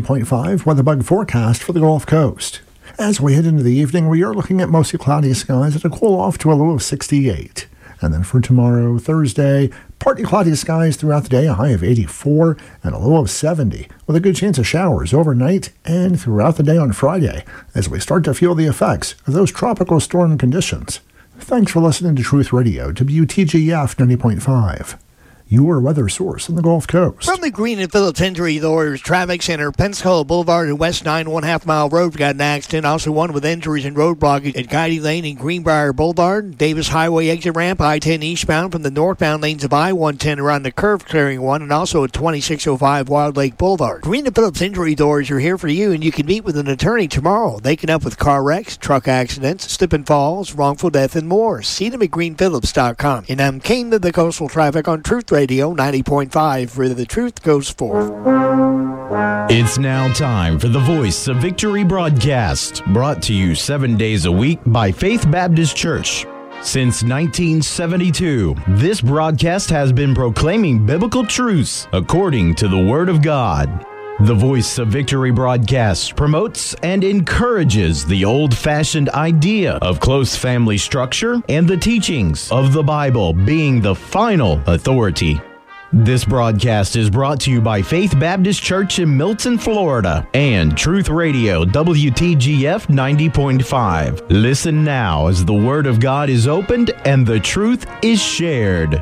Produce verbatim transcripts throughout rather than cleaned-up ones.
point five Weatherbug forecast for the Gulf Coast. As we head into the evening, we are looking at mostly cloudy skies at a cool off to a low of sixty-eight. And then for tomorrow, Thursday, partly cloudy skies throughout the day, a high of eighty-four and a low of seventy, with a good chance of showers overnight and throughout the day on Friday, as we start to feel the effects of those tropical storm conditions. Thanks for listening to Truth Radio, W T G F ninety point five. Your weather source in the Gulf Coast. From the Green and Phillips Injury Lawyers Traffic Center, Pensacola Boulevard and West nine one half mile road got an accident. Also one with injuries and road blockage at Guidey Lane and Greenbrier Boulevard. Davis Highway exit ramp, I ten eastbound from the northbound lanes of I one ten around the curve clearing one, and also at twenty-six oh five Wild Lake Boulevard. Green and Phillips Injury Lawyers are here for you, and you can meet with an attorney tomorrow. They can help with car wrecks, truck accidents, slip and falls, wrongful death, and more. See them at green phillips dot com. And I'm Kane to the Coastal Traffic on Truth Radio ninety point five, where the truth goes forth. It's now time for the Voice of Victory broadcast, brought to you seven days a week by Faith Baptist Church. Since nineteen seventy-two, this broadcast has been proclaiming biblical truths according to the Word of God. The Voice of Victory broadcast promotes and encourages the old-fashioned idea of close family structure and the teachings of the Bible being the final authority. This broadcast is brought to you by Faith Baptist Church in Milton, Florida, and Truth Radio W T G F ninety point five. Listen now as the Word of God is opened and the truth is shared.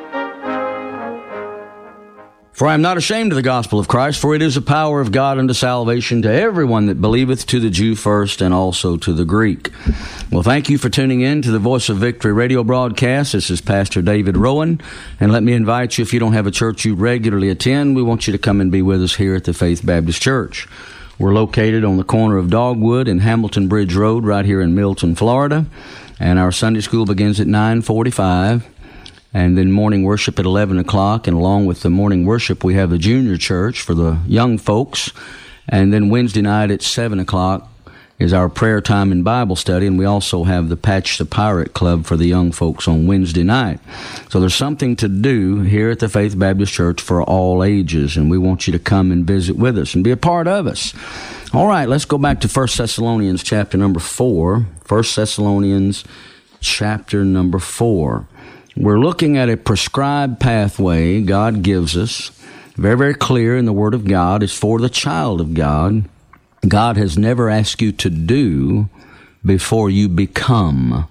For I am not ashamed of the gospel of Christ, for it is the power of God unto salvation to everyone that believeth, to the Jew first, and also to the Greek. Well, thank you for tuning in to the Voice of Victory radio broadcast. This is Pastor David Rowan, and let me invite you, if you don't have a church you regularly attend, we want you to come and be with us here at the Faith Baptist Church. We're located on the corner of Dogwood and Hamilton Bridge Road right here in Milton, Florida, and our Sunday school begins at nine forty-five. And then morning worship at eleven o'clock, and along with the morning worship, we have the junior church for the young folks. And then Wednesday night at seven o'clock is our prayer time and Bible study, and we also have the Patch the Pirate Club for the young folks on Wednesday night. So there's something to do here at the Faith Baptist Church for all ages, and we want you to come and visit with us and be a part of us. All right, let's go back to First Thessalonians chapter number four. First Thessalonians chapter number four. We're looking at a prescribed pathway God gives us, very, very clear in the Word of God. It's for the child of God. God has never asked you to do before you become.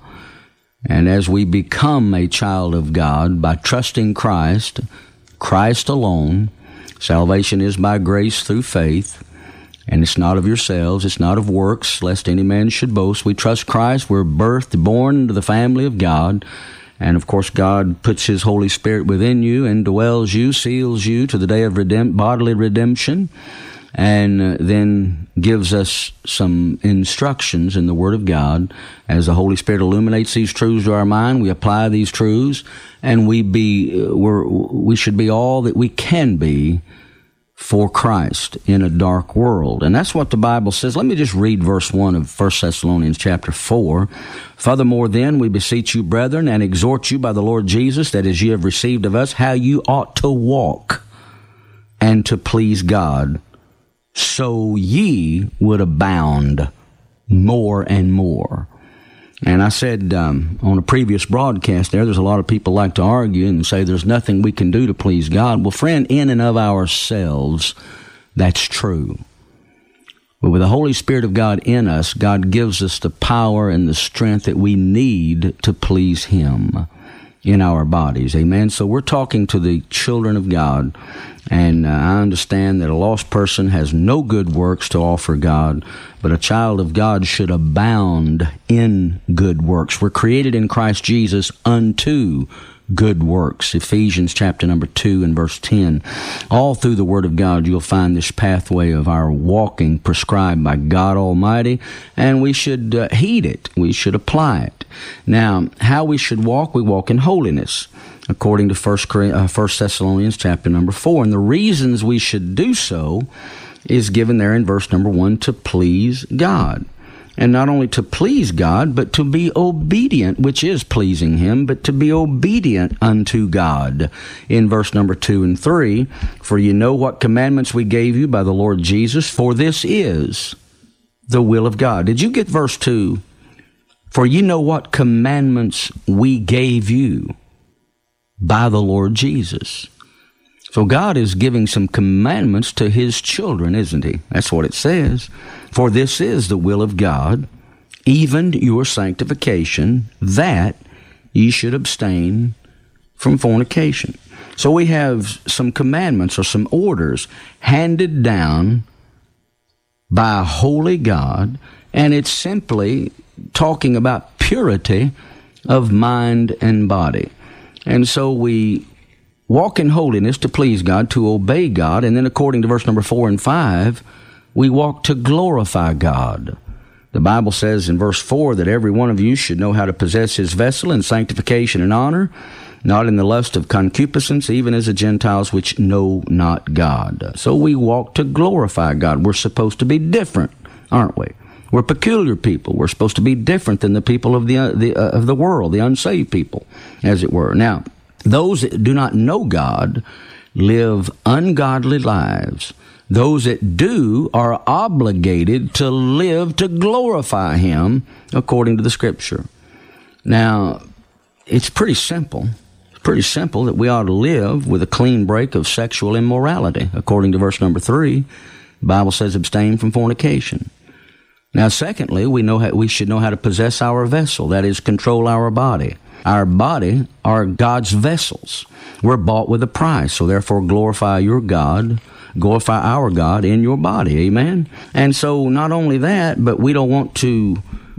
And as we become a child of God by trusting Christ, Christ alone, salvation is by grace through faith, and it's not of yourselves, it's not of works, lest any man should boast. We trust Christ. We're birthed, born into the family of God. And, of course, God puts His Holy Spirit within you and dwells you, seals you to the day of redemp- bodily redemption, and uh, then gives us some instructions in the Word of God. As the Holy Spirit illuminates these truths to our mind, we apply these truths, and we be uh, we're, we should be all that we can be for Christ in a dark world. And that's what the Bible says. Let me just read verse one of First Thessalonians chapter four. Furthermore then, we beseech you, brethren, and exhort you by the Lord Jesus, that as ye have received of us, how you ought to walk and to please God, so ye would abound more and more. And I said um, on a previous broadcast there, there's a lot of people like to argue and say there's nothing we can do to please God. Well, friend, in and of ourselves, that's true. But with the Holy Spirit of God in us, God gives us the power and the strength that we need to please Him in our bodies. Amen? So we're talking to the children of God, and uh, I understand that a lost person has no good works to offer God, but a child of God should abound in good works. We're created in Christ Jesus unto good works. Ephesians chapter number two and verse ten. All through the Word of God, you'll find this pathway of our walking prescribed by God Almighty, and we should uh, heed it. We should apply it. Now, how we should walk? We walk in holiness, according to First Thessalonians chapter number four. And the reasons we should do so is given there in verse number one, to please God. And not only to please God, but to be obedient, which is pleasing Him, but to be obedient unto God. In verse number two and three, for you know what commandments we gave you by the Lord Jesus, for this is the will of God. Did you get verse two? For you know what commandments we gave you by the Lord Jesus. So God is giving some commandments to His children, isn't He? That's what it says. For this is the will of God, even your sanctification, that ye should abstain from fornication. So we have some commandments or some orders handed down by a holy God, and it's simply talking about purity of mind and body. And so we walk in holiness to please God, to obey God, and then according to verse number four and five, we walk to glorify God. The Bible says in verse four that every one of you should know how to possess his vessel in sanctification and honor, not in the lust of concupiscence, even as the Gentiles which know not God. So we walk to glorify God. We're supposed to be different, aren't we? We're peculiar people. We're supposed to be different than the people of the, uh, the uh, of the world, the unsaved people, as it were. Now, those that do not know God live ungodly lives. Those that do are obligated to live to glorify Him according to the Scripture. Now, it's pretty simple. It's pretty simple that we ought to live with a clean break of sexual immorality. According to verse number three, the Bible says abstain from fornication. Now, secondly, we know how, we should know how to possess our vessel, that is, control our body. Our body are God's vessels. We're bought with a price, so therefore glorify your God, glorify our God in your body, amen? And so not only that, but we don't want to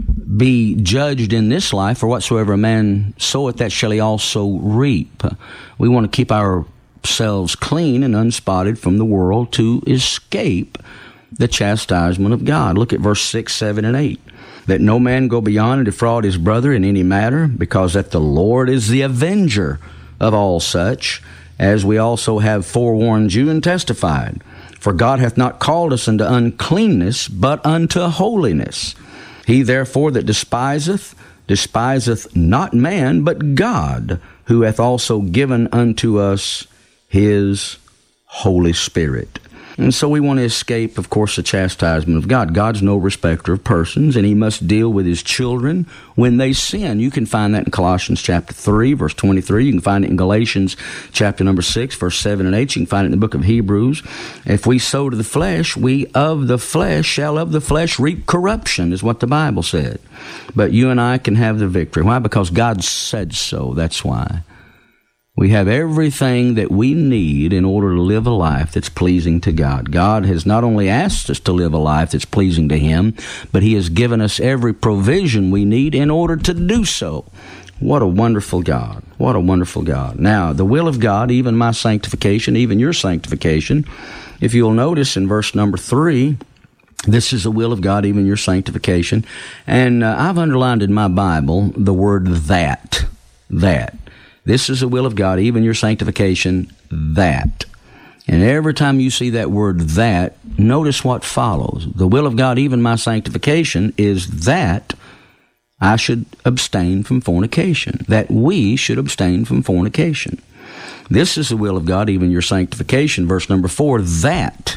be judged in this life, for whatsoever a man soweth, that shall he also reap. We want to keep ourselves clean and unspotted from the world to escape the chastisement of God. Look at verse six, seven, and eight. That no man go beyond and defraud his brother in any matter, because that the Lord is the avenger of all such, as we also have forewarned you and testified. For God hath not called us unto uncleanness, but unto holiness. He therefore that despiseth, despiseth not man, but God, who hath also given unto us His Holy Spirit. And so we want to escape, of course, the chastisement of God. God's no respecter of persons, and He must deal with His children when they sin. You can find that in Colossians chapter three, verse twenty-three. You can find it in Galatians chapter number six, verse seven and eight. You can find it in the book of Hebrews. If we sow to the flesh, we of the flesh shall of the flesh reap corruption, is what the Bible said. But you and I can have the victory. Why? Because God said so. That's why. We have everything that we need in order to live a life that's pleasing to God. God has not only asked us to live a life that's pleasing to Him, but He has given us every provision we need in order to do so. What a wonderful God. What a wonderful God. Now, the will of God, even my sanctification, even your sanctification, if you'll notice in verse number three, this is the will of God, even your sanctification. And uh, I've underlined in my Bible the word that, that. This is the will of God, even your sanctification, that. And every time you see that word that, notice what follows. The will of God, even my sanctification, is that I should abstain from fornication, that we should abstain from fornication. This is the will of God, even your sanctification, verse number four, that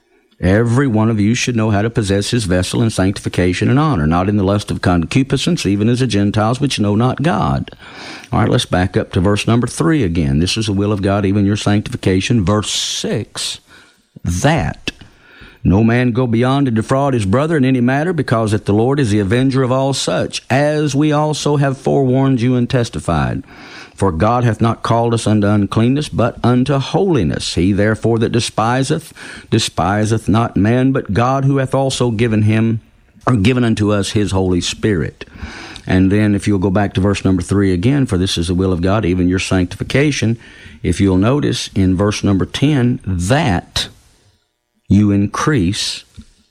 every one of you should know how to possess his vessel in sanctification and honor, not in the lust of concupiscence, even as the Gentiles which know not God. All right, let's back up to verse number three again. This is the will of God, even your sanctification. Verse six, that no man go beyond to defraud his brother in any matter, because that the Lord is the avenger of all such, as we also have forewarned you and testified. For God hath not called us unto uncleanness, but unto holiness. He therefore that despiseth, despiseth not man, but God, who hath also given him, or given unto us His Holy Spirit. And then if you'll go back to verse number three again, for this is the will of God, even your sanctification, if you'll notice in verse number ten, that you increase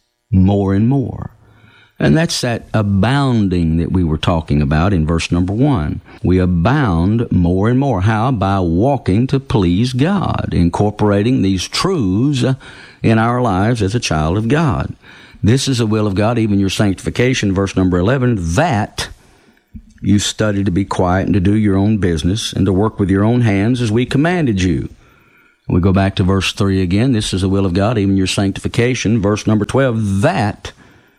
more and more. And that's that abounding that we were talking about in verse number one. We abound more and more. How? By walking to please God, incorporating these truths in our lives as a child of God. This is the will of God, even your sanctification, verse number eleven, that you study to be quiet and to do your own business and to work with your own hands as we commanded you. We go back to verse three again. This is the will of God, even your sanctification, verse number twelve, that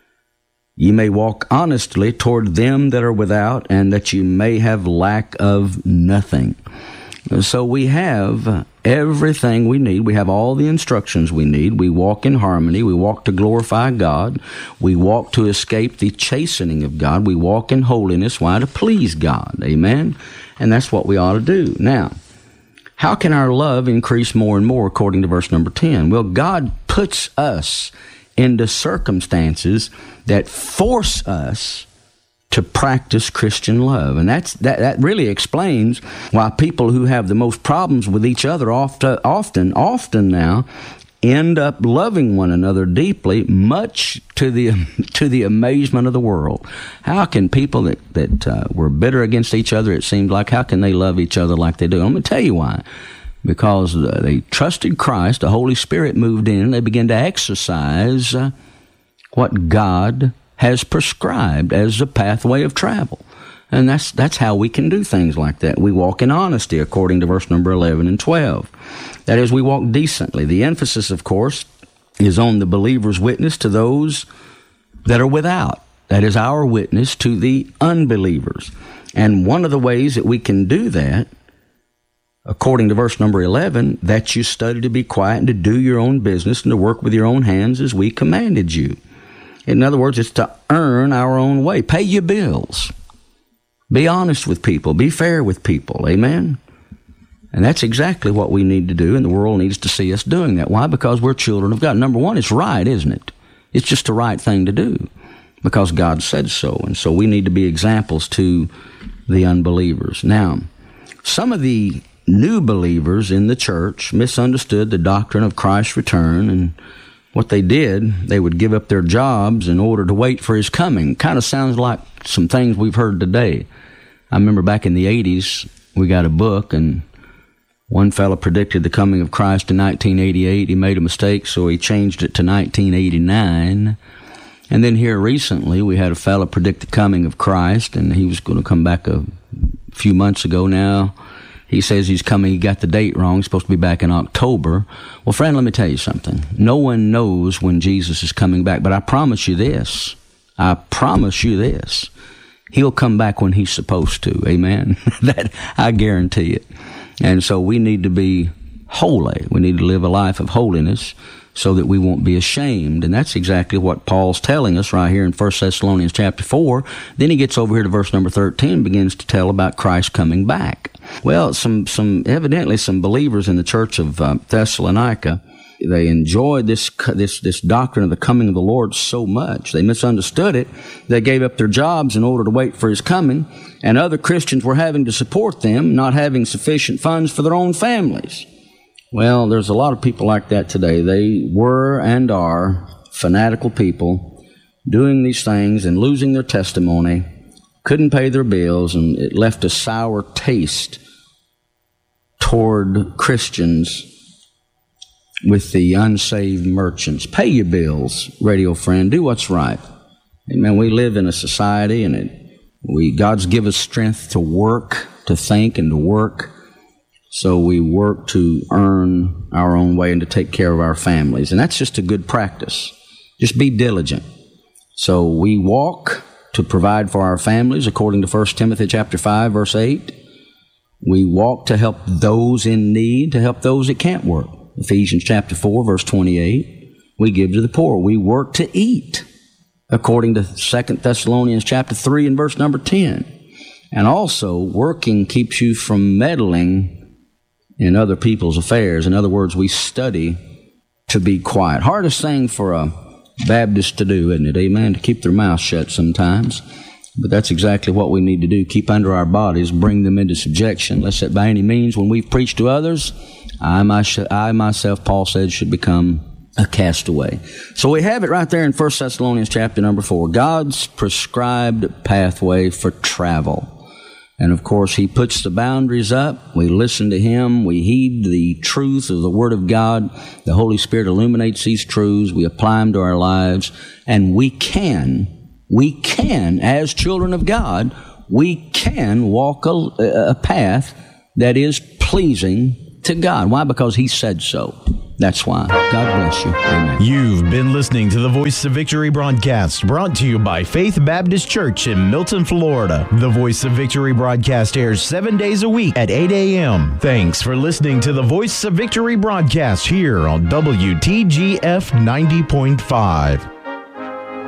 ye may walk honestly toward them that are without, and that ye may have lack of nothing. So we have everything we need. We have all the instructions we need. We walk in harmony. We walk to glorify God. We walk to escape the chastening of God. We walk in holiness. Why? To please God. Amen? And that's what we ought to do. Now, how can our love increase more and more according to verse number ten? Well, God puts us into circumstances that force us to practice Christian love. And that's, that, that really explains why people who have the most problems with each other often, often, often now end up loving one another deeply, much to the to the amazement of the world. How can people that, that uh, were bitter against each other, it seems like, how can they love each other like they do? I'm going to tell you why. Because uh, they trusted Christ, the Holy Spirit moved in, and they began to exercise uh, what God has prescribed as a pathway of travel. And that's that's how we can do things like that. We walk in honesty, according to verse number eleven and twelve. That is, we walk decently. The emphasis, of course, is on the believer's witness to those that are without. That is our witness to the unbelievers. And one of the ways that we can do that, according to verse number eleven, that you study to be quiet and to do your own business and to work with your own hands as we commanded you. In other words, it's to earn our own way. Pay your bills. Be honest with people. Be fair with people. Amen? And that's exactly what we need to do, and the world needs to see us doing that. Why? Because we're children of God. Number one, it's right, isn't it? It's just the right thing to do because God said so. And so we need to be examples to the unbelievers. Now, some of the new believers in the church misunderstood the doctrine of Christ's return, and what they did, they would give up their jobs in order to wait for his coming. Kind of sounds like some things we've heard today. I remember back in the eighties, we got a book, and one fellow predicted the coming of Christ in nineteen eighty-eight. He made a mistake, so he changed it to nineteen eighty-nine. And then here recently, we had a fellow predict the coming of Christ, and he was going to come back a few months ago now. He says he's coming, he got the date wrong, he's supposed to be back in October. Well, friend, let me tell you something. No one knows when Jesus is coming back, but I promise you this. I promise you this. He'll come back when he's supposed to, amen? That, I guarantee it. And so we need to be holy. We need to live a life of holiness so that we won't be ashamed. And that's exactly what Paul's telling us right here in First Thessalonians chapter four. Then he gets over here to verse number thirteen and begins to tell about Christ coming back. Well, some, some evidently some believers in the church of uh, Thessalonica, they enjoyed this, this, this doctrine of the coming of the Lord so much. They misunderstood it. They gave up their jobs in order to wait for his coming, and other Christians were having to support them, not having sufficient funds for their own families. Well, there's a lot of people like that today. They were and are fanatical people doing these things and losing their testimony, couldn't pay their bills, and it left a sour taste toward Christians with the unsaved merchants. Pay your bills, radio friend. Do what's right. Amen. We live in a society, and it, we God's give us strength to work, to think, and to work. So we work to earn our own way and to take care of our families. And that's just a good practice. Just be diligent. So we walk to provide for our families according to First Timothy chapter five, verse eight. We walk to help those in need, to help those that can't work. Ephesians chapter four, verse twenty-eight. We give to the poor. We work to eat according to Second Thessalonians chapter three and verse number ten. And also, working keeps you from meddling in other people's affairs. In other words, we study to be quiet. Hardest thing for a Baptist to do, isn't it? Amen? To keep their mouth shut sometimes. But that's exactly what we need to do. Keep under our bodies, bring them into subjection, lest that by any means, when we've preached to others, I, my, I myself, Paul said, should become a castaway. So we have it right there in First Thessalonians chapter number four. God's prescribed pathway for travel. And of course, he puts the boundaries up. We listen to him. We heed the truth of the Word of God. The Holy Spirit illuminates these truths. We apply them to our lives. And we can, we can, as children of God, we can walk a, a path that is pleasing to God. Why? Because he said so. That's why. God bless you. Amen. You've been listening to the Voice of Victory broadcast, brought to you by Faith Baptist Church in Milton, Florida. The Voice of Victory broadcast airs seven days a week at eight a.m. Thanks for listening to the Voice of Victory broadcast here on W T G F ninety point five.